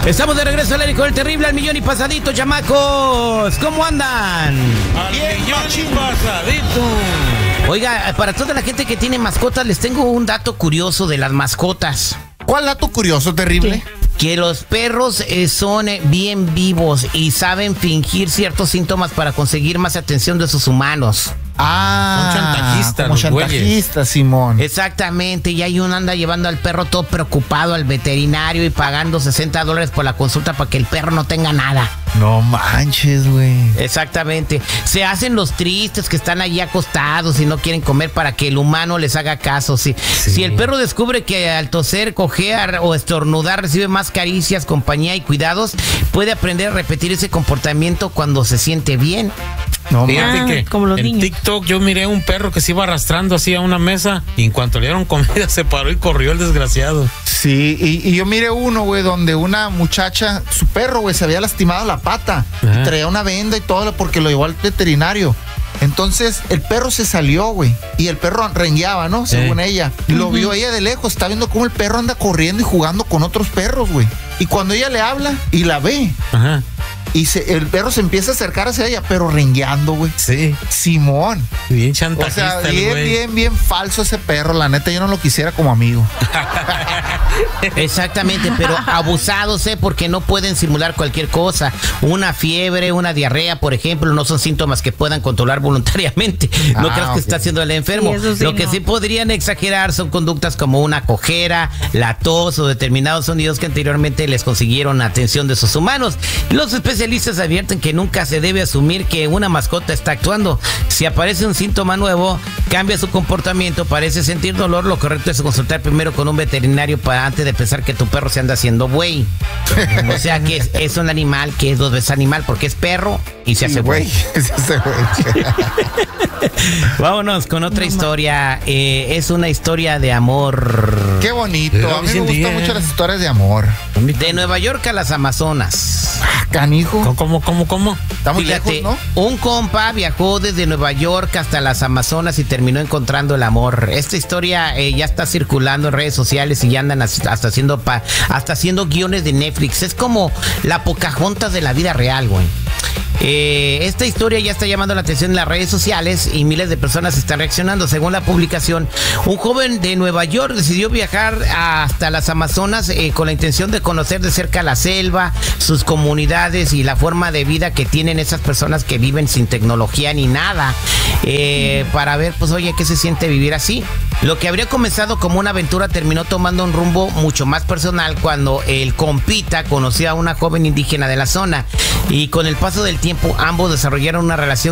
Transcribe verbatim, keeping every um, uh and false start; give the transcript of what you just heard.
Estamos de regreso al aire con el terrible al millón y pasadito, chamacos. ¿Cómo andan? Al millón y pasadito. Oiga, para toda la gente que tiene mascotas, les tengo un dato curioso de las mascotas. ¿Cuál dato curioso, terrible? Que los perros eh, son eh, bien vivos y saben fingir ciertos síntomas para conseguir más atención de sus humanos. Ah, Son chantajistas, como los güeyes. chantajistas, Simón. Exactamente, y hay uno anda llevando al perro todo preocupado al veterinario y pagando sesenta dólares por la consulta para que el perro no tenga nada. No manches, güey. Exactamente. Se hacen los tristes que están allí acostados y no quieren comer para que el humano les haga caso. Si, Sí. si el perro descubre que al toser, cojear o estornudar recibe más caricias, compañía y cuidados, puede aprender a repetir ese comportamiento cuando se siente bien. No Fíjate manches. que como los en niños. TikTok yo miré un perro que se iba arrastrando así a una mesa y en cuanto le dieron comida se paró y corrió el desgraciado. Sí, y, y yo miré uno, güey, donde una muchacha, su perro, güey, se había lastimado la pata. Ajá. Y traía una venda y todo porque lo llevó al veterinario. Entonces, el perro se salió, güey. Y el perro rengueaba, ¿no? Según ella. Lo vio ella de lejos. Está viendo cómo el perro anda corriendo y jugando con otros perros, güey. Y cuando ella le habla y la ve, Ajá. y se, el perro se empieza a acercar hacia ella, pero rengueando, güey. Sí, Simón. bien O chantajista sea, el bien, güey. bien, bien falso ese perro. La neta, yo no lo quisiera como amigo. Exactamente, pero abusados, ¿eh? Porque no pueden simular cualquier cosa. Una fiebre, una diarrea, por ejemplo, no son síntomas que puedan controlar voluntariamente. No Ah, creas que ok. está haciendo el enfermo. Sí, eso sí, Lo que no. sí podrían exagerar son conductas como una cojera, la tos o determinados sonidos que anteriormente les consiguieron atención de sus humanos. Los especialistas advierten que nunca se debe asumir que una mascota está actuando. Si aparece un síntoma nuevo, cambia su comportamiento, parece sentir dolor, lo correcto es consultar primero con un veterinario para antes de pensar que tu perro se anda haciendo güey. O sea que es, es un animal que es dos veces animal porque es perro y se hace Sí, güey. Es ese güey. Vámonos con otra historia. Eh, es una historia de amor. Qué bonito. Pero A mí me Vicente, gustan eh. mucho las historias de amor. De Nueva York a las Amazonas. Ah, canijo. ¿Cómo, cómo, cómo? cómo? Está muy Fíjate, lejos, ¿no? un compa viajó desde Nueva York hasta las Amazonas y terminó encontrando el amor. Esta historia eh, ya está circulando en redes sociales y ya andan hasta hasta haciendo pa- hasta haciendo guiones de Netflix. Es como la Pocahontas de la vida real, güey. Eh, esta historia ya está llamando la atención en las redes sociales y miles de personas están reaccionando. Según la publicación, un joven de Nueva York decidió viajar hasta las Amazonas eh, con la intención de conocer de cerca la selva, sus comunidades y la forma de vida que tienen esas personas que viven sin tecnología ni nada, eh, para ver, pues, oye, ¿qué se siente vivir así? Lo que habría comenzado como una aventura terminó tomando un rumbo mucho más personal cuando el compita conoció a una joven indígena de la zona y con el paso del tiempo ambos desarrollaron una relación